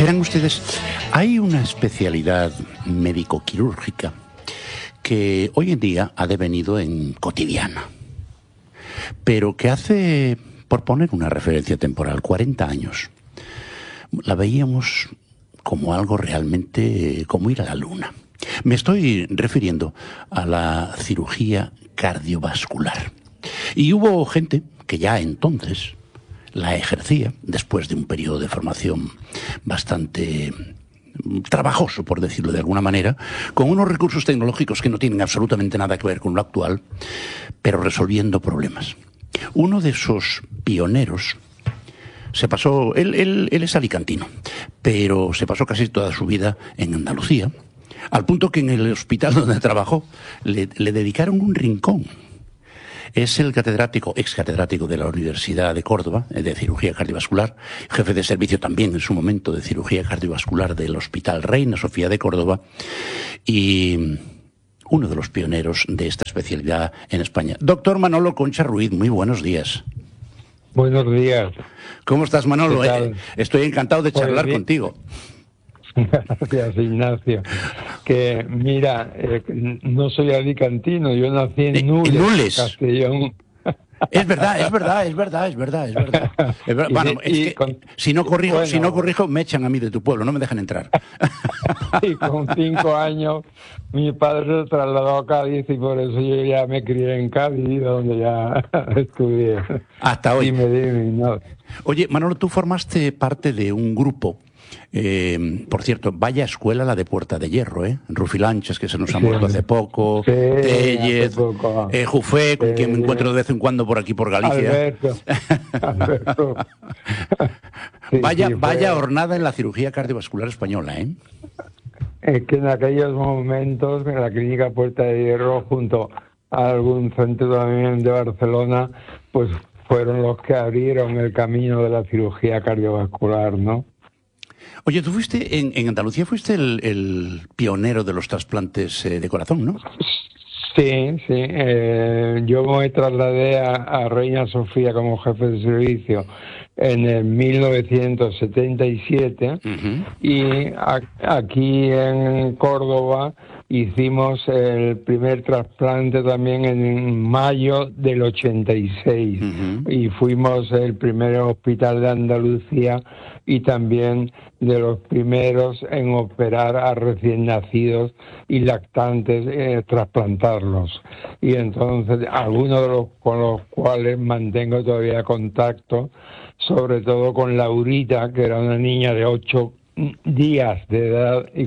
Verán ustedes, hay una especialidad médico-quirúrgica que hoy en día ha devenido en cotidiana, pero que hace, por poner una referencia temporal, 40 años, la veíamos como algo realmente como ir a la luna. Me estoy refiriendo a la cirugía cardiovascular. Y hubo gente que ya entonces la ejercía, después de un periodo de formación bastante trabajoso, por decirlo de alguna manera, con unos recursos tecnológicos que no tienen absolutamente nada que ver con lo actual, pero resolviendo problemas. Uno de esos pioneros se pasó, él es alicantino, pero se pasó casi toda su vida en Andalucía, al punto que en el hospital donde trabajó le dedicaron un rincón. Es el ex catedrático de la Universidad de Córdoba, de cirugía cardiovascular, jefe de servicio también en su momento de cirugía cardiovascular del Hospital Reina Sofía de Córdoba y uno de los pioneros de esta especialidad en España. Doctor Manolo Concha Ruiz, muy buenos días. Buenos días. ¿Cómo estás, Manolo? Estoy encantado de charlar contigo. Gracias, Ignacio. Que mira, no soy alicantino, yo nací en Nules, Castellón. Es verdad. Bueno, es que si no corrijo, me echan a mí de tu pueblo, no me dejan entrar. Y con 5 años mi padre se trasladó a Cádiz y por eso yo ya me crié en Cádiz, donde ya estudié. Hasta hoy. No. Oye, Manolo, tú formaste parte de un grupo. Por cierto, vaya escuela la de Puerta de Hierro, Rufilanches, que se nos ha muerto hace poco, Tellez, Jufé, con quien me encuentro de vez en cuando por aquí por Galicia. Alberto. Vaya hornada en la cirugía cardiovascular española, Es que en aquellos momentos, en la clínica Puerta de Hierro, junto a algún centro también de Barcelona, pues fueron los que abrieron el camino de la cirugía cardiovascular, ¿no? Oye, tú fuiste, en Andalucía fuiste el pionero de los trasplantes de corazón, ¿no? Sí. Yo me trasladé a Reina Sofía como jefe de servicio en el 1977 y aquí en Córdoba hicimos el primer trasplante también en mayo del 86 y fuimos el primer hospital de Andalucía y también de los primeros en operar a recién nacidos y lactantes, trasplantarlos. Y entonces algunos de los con los cuales mantengo todavía contacto, sobre todo con Laurita, que era una niña de 8 días de edad y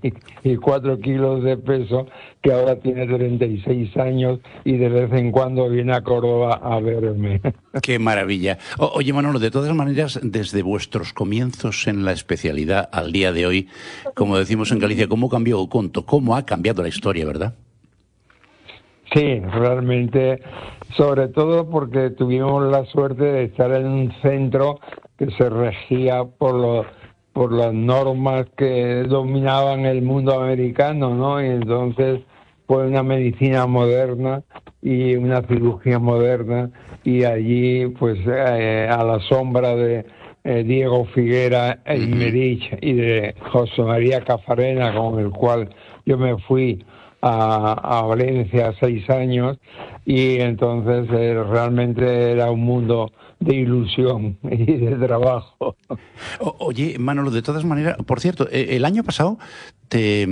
4 kilos de peso, que ahora tiene 36 años y de vez en cuando viene a Córdoba a verme. ¡Qué maravilla! Oye, Manolo, de todas maneras, desde vuestros comienzos en la especialidad al día de hoy, como decimos en Galicia, ¿cómo cambió o conto? ¿Cómo ha cambiado la historia, verdad? Sí, realmente, sobre todo porque tuvimos la suerte de estar en un centro que se regía por las normas que dominaban el mundo americano, ¿no? Y entonces fue una medicina moderna y una cirugía moderna, y allí, pues, a la sombra de Diego Figuera Aymerich y de José María Cafarena, con el cual yo me fui a Valencia 6 años, y entonces realmente era un mundo de ilusión y de trabajo. Oye, Manolo, de todas maneras, por cierto, el año pasado te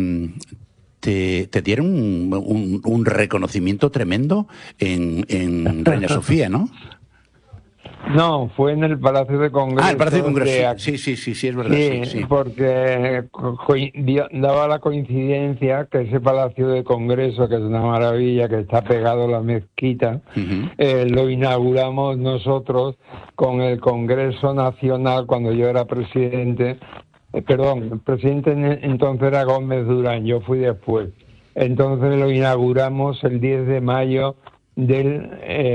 dieron un reconocimiento tremendo en Reina Sofía, ¿no? No, fue en el Palacio de Congreso. Ah, el Palacio de Congreso. Sí, es verdad. Sí. Porque daba la coincidencia que ese Palacio de Congreso, que es una maravilla, que está pegado a la mezquita, lo inauguramos nosotros con el Congreso Nacional cuando yo era presidente. El presidente entonces era Gómez Durán, yo fui después. Entonces lo inauguramos el 10 de mayo del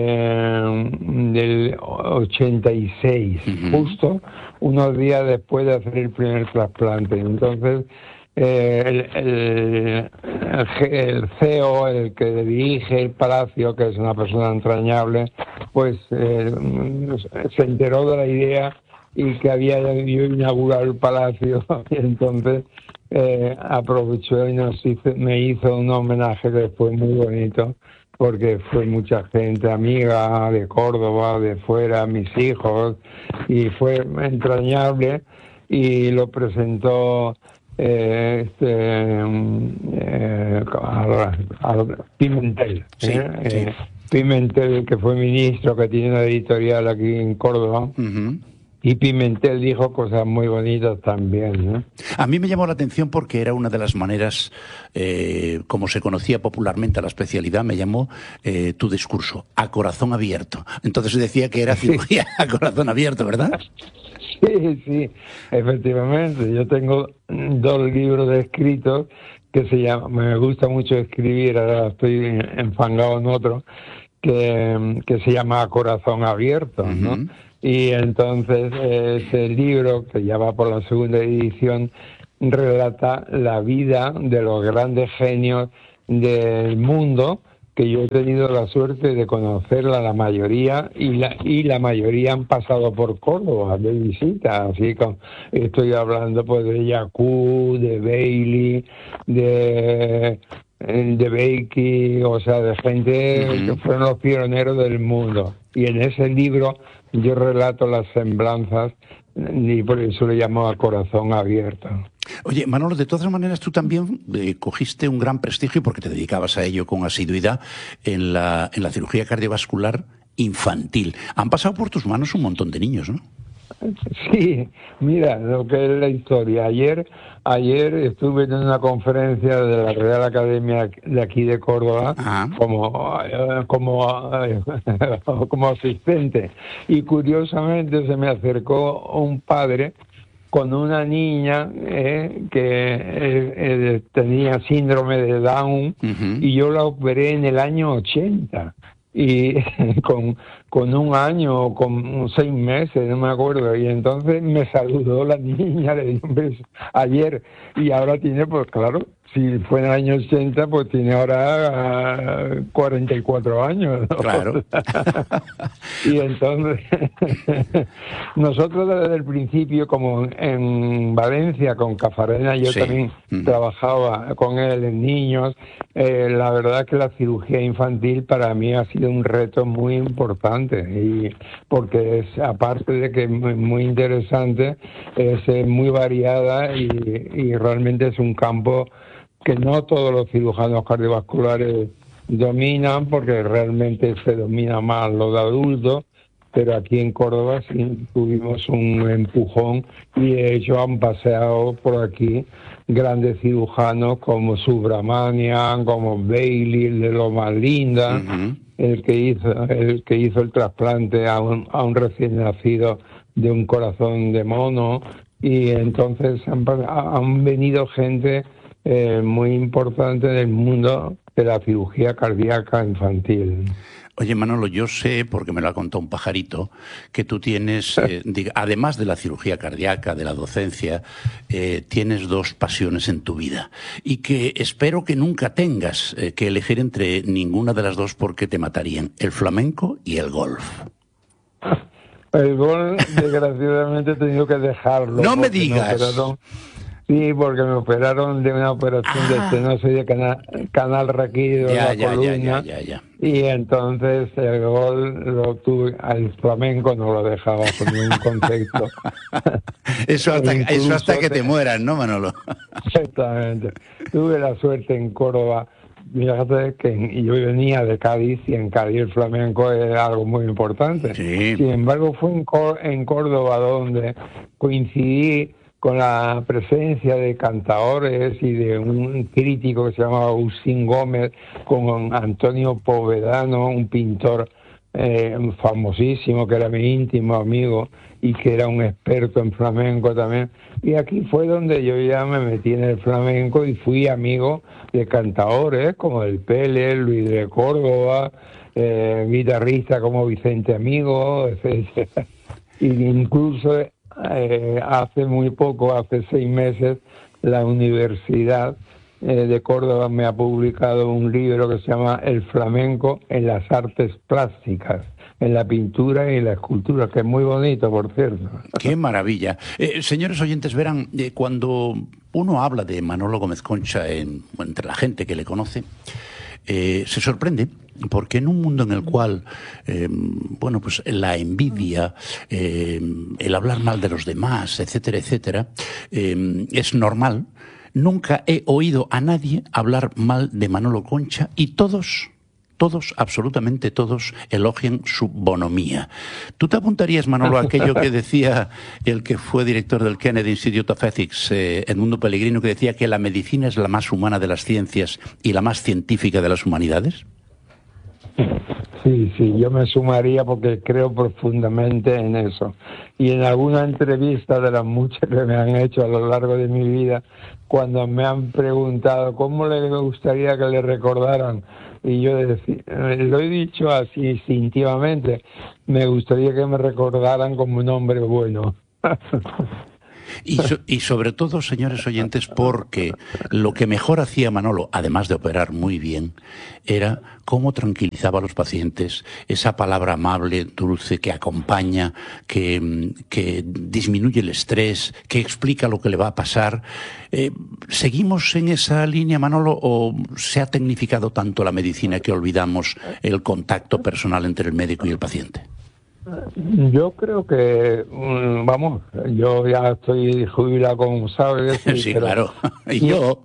86, justo unos días después de hacer el primer trasplante. Entonces el CEO, el que dirige el palacio, que es una persona entrañable, pues se enteró de la idea y que había yo inaugurado el palacio, y entonces aprovechó y me hizo un homenaje que fue muy bonito, porque fue mucha gente amiga de Córdoba, de fuera, mis hijos, y fue entrañable, y lo presentó Pimentel, sí, sí. Pimentel, que fue ministro, que tiene una editorial aquí en Córdoba. Y Pimentel dijo cosas muy bonitas también, ¿no? A mí me llamó la atención porque era una de las maneras, como se conocía popularmente a la especialidad, me llamó tu discurso, a corazón abierto. Entonces decía que era cirugía a corazón abierto, ¿verdad? Sí, efectivamente. Yo tengo 2 libros escritos que se llaman, me gusta mucho escribir, ahora estoy enfangado en otro, que se llama A Corazón Abierto, ¿no? Y entonces ese libro, que ya va por la 2ª edición, relata la vida de los grandes genios del mundo, que yo he tenido la suerte de conocerla la mayoría, y la mayoría han pasado por Córdoba de visita, así como estoy hablando pues de Yacú, de Bailey, de Becky, o sea, de gente que fueron los pioneros del mundo. Y en ese libro yo relato las semblanzas, y por eso le llamo A Corazón Abierto. Oye, Manolo, de todas maneras tú también cogiste un gran prestigio, porque te dedicabas a ello con asiduidad, en la cirugía cardiovascular infantil. Han pasado por tus manos un montón de niños, ¿no? Sí, mira, lo que es la historia. Ayer estuve en una conferencia de la Real Academia de aquí de Córdoba como asistente, y curiosamente se me acercó un padre con una niña que tenía síndrome de Down, y yo la operé en el año 80. Y con 1 año o con 6 meses, no me acuerdo, y entonces me saludó la niña, le di un beso ayer, y ahora tiene, pues claro, si fue en el año 80, pues tiene ahora 44 años, ¿no? Claro. Y entonces nosotros desde el principio, como en Valencia con Cafarena, yo también trabajaba con él en niños, la verdad es que la cirugía infantil para mí ha sido un reto muy importante, y porque es, aparte de que es muy interesante, es muy variada, y realmente es un campo que no todos los cirujanos cardiovasculares dominan, porque realmente se domina más lo de adultos, pero aquí en Córdoba sí tuvimos un empujón, y de hecho han paseado por aquí grandes cirujanos como Subramanian, como Bailey, el de Loma Linda, el que hizo el trasplante a un recién nacido de un corazón de mono, y entonces han venido gente muy importante del mundo de la cirugía cardíaca infantil. Oye, Manolo, yo sé, porque me lo ha contado un pajarito, que tú tienes, además de la cirugía cardíaca, de la docencia, tienes 2 pasiones en tu vida, y que espero que nunca tengas que elegir entre ninguna de las 2, porque te matarían: el flamenco y el golf. El golf, desgraciadamente, he tenido que dejarlo. ¡No me digas! Sí, porque me operaron de una operación de estenosis de canal raquídeo de la columna. Ya. Y entonces el gol lo tuve, al flamenco no lo dejaba con ningún concepto. Eso hasta que te mueras, ¿no, Manolo? Exactamente. Tuve la suerte en Córdoba. Fíjate que yo venía de Cádiz, y en Cádiz el flamenco es algo muy importante. Sí. Sin embargo, fue en Córdoba donde coincidí con la presencia de cantaores y de un crítico que se llamaba Agustín Gómez, con Antonio Povedano, un pintor famosísimo, que era mi íntimo amigo y que era un experto en flamenco también. Y aquí fue donde yo ya me metí en el flamenco y fui amigo de cantaores como el Pele, Luis de Córdoba, guitarristas como Vicente Amigo, etc. Y incluso hace muy poco, hace 6 meses, la Universidad de Córdoba me ha publicado un libro que se llama El flamenco en las artes plásticas, en la pintura y en la escultura, que es muy bonito, por cierto. ¡Qué maravilla! Señores oyentes, verán, cuando uno habla de Manolo Gómez Concha entre la gente que le conoce, se sorprende, porque en un mundo en el cual, pues la envidia, el hablar mal de los demás, etcétera, etcétera, es normal. Nunca he oído a nadie hablar mal de Manolo Concha y todos, absolutamente todos, elogian su bonomía. ¿Tú te apuntarías, Manolo, a aquello que decía el que fue director del Kennedy Institute of Ethics, Edmundo Pellegrino, que decía que la medicina es la más humana de las ciencias y la más científica de las humanidades? Sí, yo me sumaría porque creo profundamente en eso. Y en alguna entrevista de las muchas que me han hecho a lo largo de mi vida, cuando me han preguntado cómo le gustaría que le recordaran, y yo lo he dicho así instintivamente, me gustaría que me recordaran como un hombre bueno. Y sobre todo, señores oyentes, porque lo que mejor hacía Manolo, además de operar muy bien, era cómo tranquilizaba a los pacientes, esa palabra amable, dulce, que acompaña, que disminuye el estrés, que explica lo que le va a pasar. ¿Seguimos en esa línea, Manolo, o se ha tecnificado tanto la medicina que olvidamos el contacto personal entre el médico y el paciente? Yo creo que, yo ya estoy jubilado, como sabes. Sí, pero, claro. Y yo.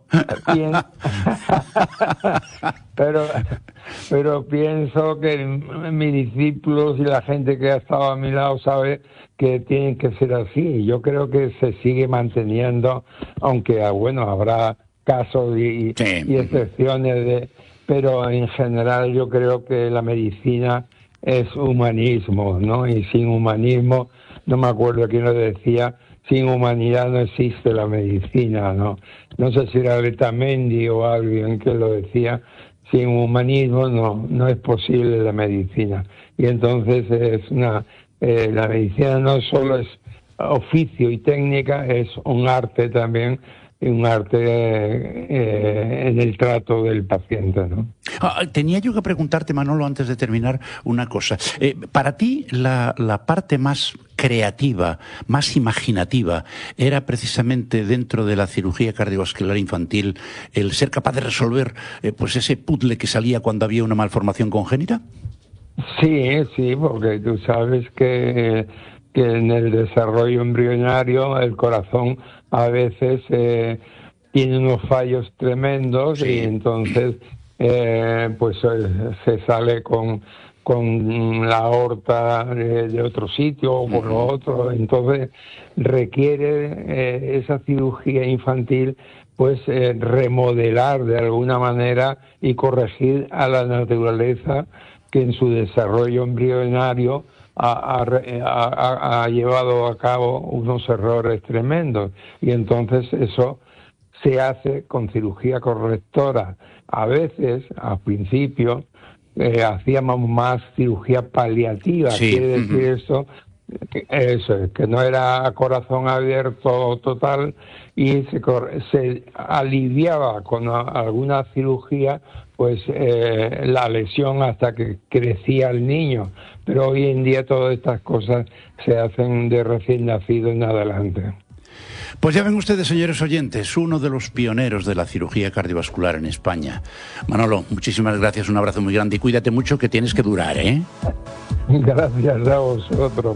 Pero pienso que mis discípulos y la gente que ha estado a mi lado sabe que tienen que ser así. Yo creo que se sigue manteniendo, aunque, habrá casos y excepciones, pero en general yo creo que la medicina es humanismo, ¿no? Y sin humanismo, no me acuerdo quién lo decía, sin humanidad no existe la medicina, ¿no? No sé si era Letamendi o alguien que lo decía, sin humanismo no es posible la medicina. Y entonces la medicina no solo es oficio y técnica, es un arte también, un arte en el trato del paciente, ¿no? Tenía yo que preguntarte, Manolo, antes de terminar, una cosa. Para ti, la parte más creativa, más imaginativa, era precisamente dentro de la cirugía cardiovascular infantil el ser capaz de resolver ese puzzle que salía cuando había una malformación congénita. Sí, porque tú sabes que en el desarrollo embrionario el corazón a veces tiene unos fallos tremendos, y entonces se sale con la aorta de otro sitio o con lo otro. Entonces requiere esa cirugía infantil remodelar de alguna manera y corregir a la naturaleza que en su desarrollo embrionario ha llevado a cabo unos errores tremendos, y entonces eso se hace con cirugía correctora. A veces, al principio, hacíamos más cirugía paliativa. Quiere decir eso es que no era corazón abierto total, y se aliviaba con alguna cirugía la lesión hasta que crecía el niño. Pero hoy en día todas estas cosas se hacen de recién nacido en adelante. Pues ya ven ustedes, señores oyentes, uno de los pioneros de la cirugía cardiovascular en España. Manolo, muchísimas gracias, un abrazo muy grande y cuídate mucho, que tienes que durar, ¿eh? Gracias a vosotros.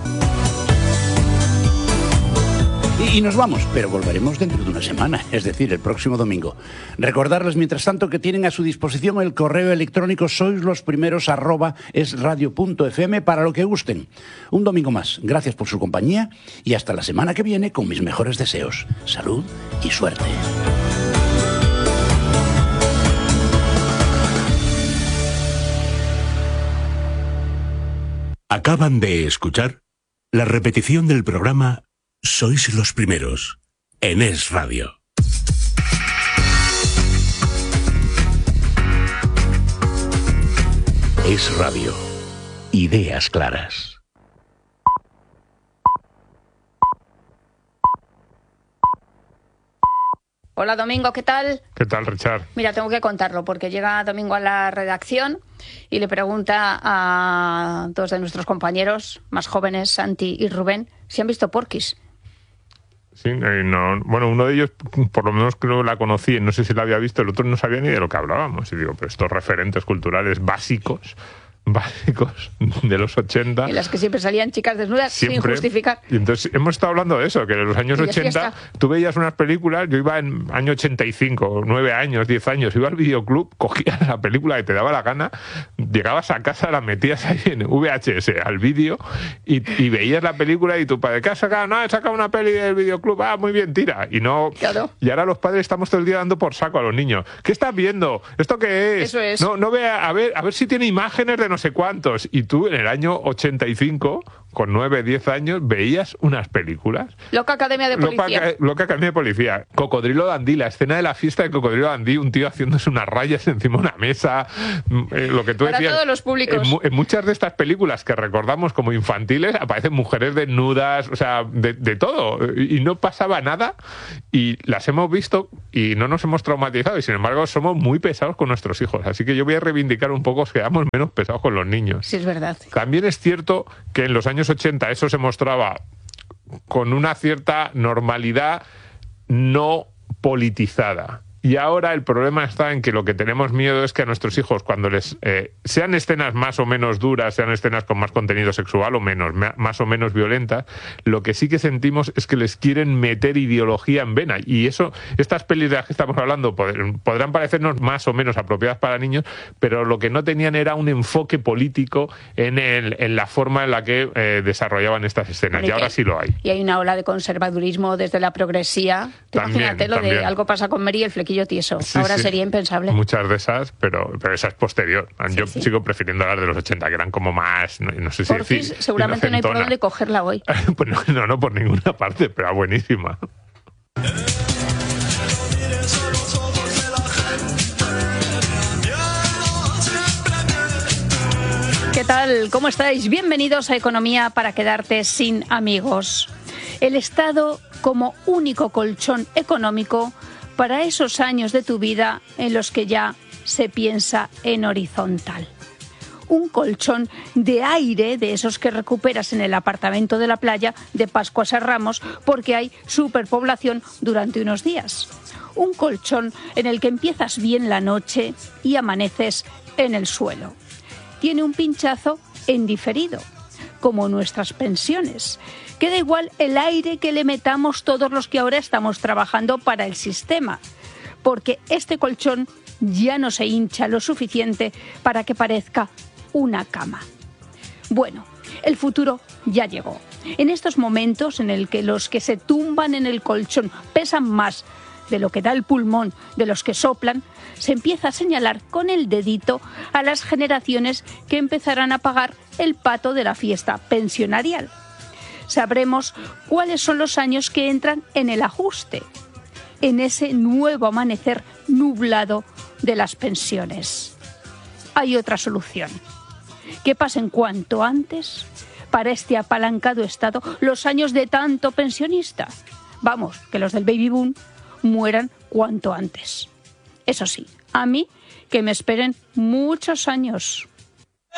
Y nos vamos, pero volveremos dentro de una semana, es decir, el próximo domingo. Recordarles, mientras tanto, que tienen a su disposición el correo electrónico soislosprimeros@esradio.fm para lo que gusten. Un domingo más. Gracias por su compañía y hasta la semana que viene con mis mejores deseos. Salud y suerte. Acaban de escuchar la repetición del programa Sois los Primeros, en Es Radio. Es Radio. Ideas claras. Hola Domingo, ¿qué tal? ¿Qué tal, Richard? Mira, tengo que contarlo porque llega Domingo a la redacción y le pregunta a dos de nuestros compañeros más jóvenes, Santi y Rubén, si han visto Porky's. Sí, no, bueno, uno de ellos por lo menos creo que la conocí, no sé si la había visto, el otro no sabía ni de lo que hablábamos. Y digo, pero estos referentes culturales básicos de los 80. En las que siempre salían chicas desnudas siempre, sin justificar. Y entonces hemos estado hablando de eso, que en los años 80 tú veías unas películas, yo iba en año 85, 9 años, 10 años, iba al videoclub, cogías la película que te daba la gana, llegabas a casa, la metías ahí en VHS, al vídeo, y veías la película y tu padre, ¿qué has sacado? No, he sacado una peli del videoclub, muy bien, tira. Y no, claro. Y ahora los padres estamos todo el día dando por saco a los niños. ¿Qué estás viendo? ¿Esto qué es? Eso es. No vea, a ver si tiene imágenes de no sé cuántos. Y tú en el año 85, con 9, 10 años, veías unas películas. Loca Academia de Policía. Loca Academia de Policía. Cocodrilo Dandí, la escena de la fiesta de Cocodrilo Dandí, un tío haciéndose unas rayas encima de una mesa. Lo que tú para decías. Todos los públicos. En muchas de estas películas que recordamos como infantiles aparecen mujeres desnudas, o sea, de todo. Y no pasaba nada. Y las hemos visto y no nos hemos traumatizado. Y sin embargo, somos muy pesados con nuestros hijos. Así que yo voy a reivindicar un poco que seamos menos pesados con los niños. Sí, es verdad. También es cierto que en los años 80 eso se mostraba con una cierta normalidad no politizada. Y ahora el problema está en que lo que tenemos miedo es que a nuestros hijos, cuando les sean escenas más o menos duras, sean escenas con más contenido sexual o menos, más o menos violentas, lo que sí que sentimos es que les quieren meter ideología en vena. Y eso, estas pelis de las que estamos hablando podrán parecernos más o menos apropiadas para niños, pero lo que no tenían era un enfoque político en la forma en la que desarrollaban estas escenas. Y ahora sí lo hay. Y hay una ola de conservadurismo desde la progresía. Imagínate lo de Algo pasa con Mary y el flequillo tieso. Sí, ahora sería impensable. Muchas de esas, pero esa es posterior. Yo sigo prefiriendo las de los 80, que eran como más, no sé si Porky's, decir, seguramente no hay por dónde cogerla hoy. Pues no por ninguna parte, pero buenísima. ¿Qué tal? ¿Cómo estáis? Bienvenidos a Economía para quedarte sin amigos. El Estado como único colchón económico para esos años de tu vida en los que ya se piensa en horizontal. Un colchón de aire de esos que recuperas en el apartamento de la playa de Pascuas a Ramos porque hay superpoblación durante unos días. Un colchón en el que empiezas bien la noche y amaneces en el suelo. Tiene un pinchazo en diferido, como nuestras pensiones. Queda igual el aire que le metamos todos los que ahora estamos trabajando para el sistema, porque este colchón ya no se hincha lo suficiente para que parezca una cama. Bueno, el futuro ya llegó. En estos momentos en el que los que se tumban en el colchón pesan más de lo que da el pulmón de los que soplan, se empieza a señalar con el dedito a las generaciones que empezarán a pagar el pato de la fiesta pensionarial. Sabremos cuáles son los años que entran en el ajuste, en ese nuevo amanecer nublado de las pensiones. Hay otra solución: que pasen cuanto antes para este apalancado Estado los años de tanto pensionista. Vamos, que los del baby boom mueran cuanto antes. Eso sí, a mí que me esperen muchos años.